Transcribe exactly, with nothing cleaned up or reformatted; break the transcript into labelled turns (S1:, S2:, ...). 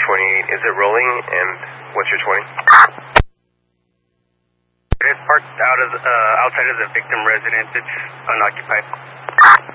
S1: twenty-eight. Is it rolling, and what's your twenty?
S2: It's parked out of the, uh, outside of the victim residence. It's unoccupied.